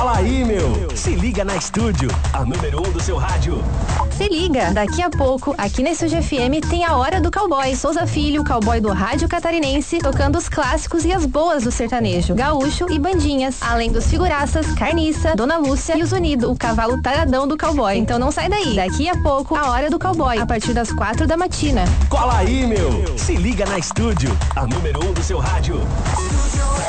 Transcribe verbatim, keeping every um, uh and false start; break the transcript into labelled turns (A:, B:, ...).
A: Cola aí, meu. Se liga na Estúdio, a número um do seu rádio.
B: Se liga, daqui a pouco, aqui na Estúdio F M tem a Hora do Cowboy. Souza Filho, cowboy do rádio catarinense, tocando os clássicos e as boas do sertanejo, gaúcho e bandinhas. Além dos figuraças, Carniça, Dona Lúcia e os Unidos, o cavalo taradão do cowboy. Então não sai daí, daqui a pouco, a Hora do Cowboy, a partir das quatro da matina.
A: Cola aí, meu. Se liga na Estúdio, a número um do seu rádio.